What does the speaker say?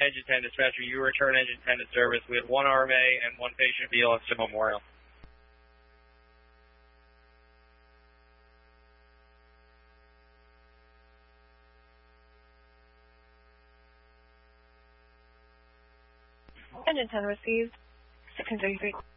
Engine 10 dispatcher, you return Engine 10 to service. We had 1 RMA and 1 patient BLS to Memorial. Engine 10 received. 633.